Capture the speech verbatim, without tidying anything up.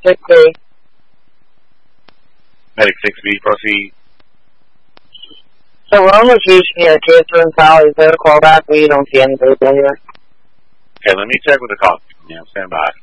six B. Medic six B, proceed. So we're almost reaching here. Kids are in college. Is there a callback? We don't see anybody here. Okay, let me check with the call. Yeah, stand by.